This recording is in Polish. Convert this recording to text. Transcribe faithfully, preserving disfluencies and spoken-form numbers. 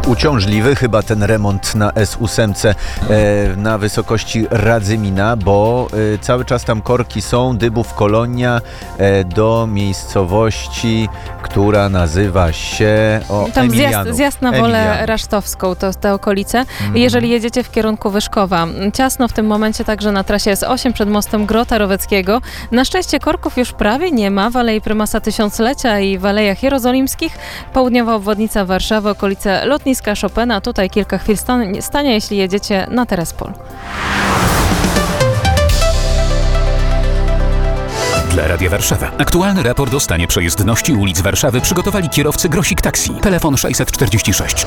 Uciążliwy chyba ten remont na S osiem e, na wysokości Radzymina, bo e, cały czas tam korki są. Dybów Kolonia e, do miejscowości, która nazywa się o, Tam zjazd, Emilianów. zjazd na Wolę Emilianów. Rasztowską, to te okolice. Mhm. Jeżeli jedziecie w kierunku Wyszkowa. Ciasno w tym momencie także na trasie S osiem przed mostem Grota Roweckiego. Na szczęście korków już prawie nie ma w Alei Prymasa Tysiąclecia i w Alejach Jerozolimskich. Południowa obwodnica Warszawy, okolice lotniska Chopina. Tutaj kilka chwil stan- stania, jeśli jedziecie na Terespol. Dla Radia Warszawa. Aktualny raport o stanie przejezdności ulic Warszawy przygotowali kierowcy Grosik Taxi. Telefon sześćset czterdzieści sześć